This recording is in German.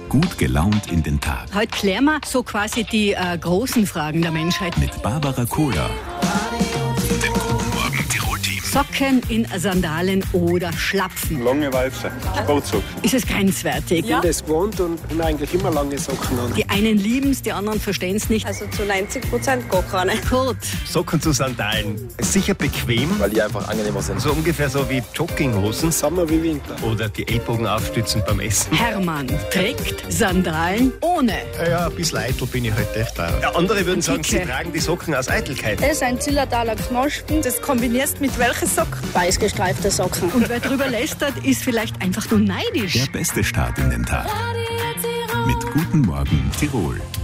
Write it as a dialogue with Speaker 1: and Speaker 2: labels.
Speaker 1: gut gelaunt in den Tag.
Speaker 2: Heute klären wir so quasi die großen Fragen der Menschheit.
Speaker 1: Mit Barbara Kohler. Dem Guten Morgen Tirol-Team.
Speaker 2: Socken in Sandalen oder Schlapfen.
Speaker 3: Lange Walze, Sportsocken.
Speaker 2: Ist es grenzwertig?
Speaker 4: Ich bin das gewohnt und bin eigentlich immer lange Socken an.
Speaker 2: Die einen lieben es, die anderen verstehen es nicht.
Speaker 5: Also zu 90% gar keine.
Speaker 2: Kurt,
Speaker 6: Socken zu Sandalen. Ist sicher bequem,
Speaker 7: weil die einfach angenehmer sind.
Speaker 6: so ungefähr so wie Jogginghosen
Speaker 4: Sommer wie Winter.
Speaker 6: oder die Ellbogen aufstützen beim Essen.
Speaker 2: Hermann trägt Sandalen ohne.
Speaker 6: Ja, ein bisschen eitel bin ich halt echt da. Ja, andere würden sagen, sie tragen die Socken aus Eitelkeit.
Speaker 5: Das ist ein Zillertaler Knospen. Das kombinierst mit welchen Socken? Weiß gestreifte Socken.
Speaker 2: Und wer drüber lästert, ist vielleicht einfach nur neidisch.
Speaker 1: Der beste Start in den Tag. Mit Guten Morgen Tirol.